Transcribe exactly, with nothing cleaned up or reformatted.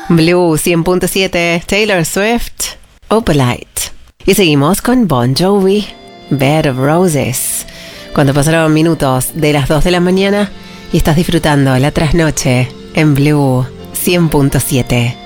Blue cien punto siete, Taylor Swift, Opalite. Y seguimos con Bon Jovi, Bed of Roses. Cuando pasaron minutos de las dos de la mañana y estás disfrutando la trasnoche en Blue cien punto siete.